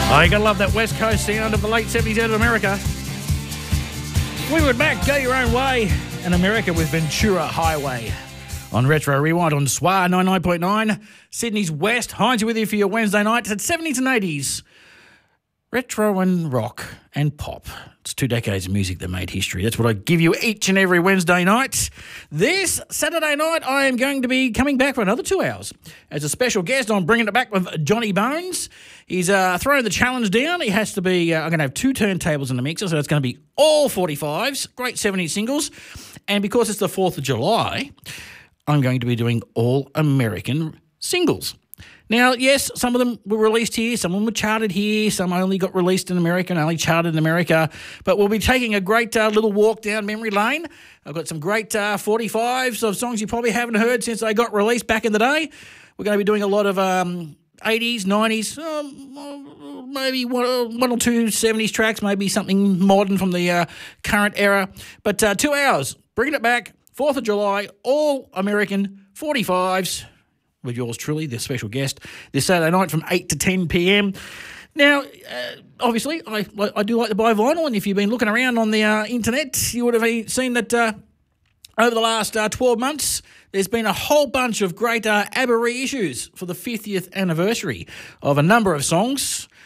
Oh, you gotta love that West Coast sound of the late 70s out of America. Fleetwood Mac, Go Your Own Way, and America with Ventura Highway. On Retro Rewind on SWA 99.9, Sydney's West. Heinz with you for your Wednesday nights at 70s and 80s. Retro and rock and pop. It's 2 decades of music that made history. That's what I give you each and every Wednesday night. This Saturday night, I am going to be coming back for another 2 hours. As a special guest, I'm bringing it back with Johnny Bones. He's throwing the challenge down. He has to be, I'm going to have 2 turntables in the mixer, so it's going to be all 45s, great 70s singles. And because it's the 4th of July, I'm going to be doing all American singles. Now, yes, some of them were released here, some of them were charted here, some only got released in America and only charted in America, but we'll be taking a great little walk down memory lane. I've got some great 45s of songs you probably haven't heard since they got released back in the day. We're going to be doing a lot of 80s, 90s, maybe one or two 70s tracks, maybe something modern from the current era, but 2 hours, bringing it back, 4th of July, all American 45s, with yours truly, the special guest, this Saturday night from 8 to 10 p.m. Now, obviously, I do like to buy vinyl, and if you've been looking around on the internet, you would have seen that over the last 12 months, there's been a whole bunch of great ABBA reissues for the 50th anniversary of a number of songs.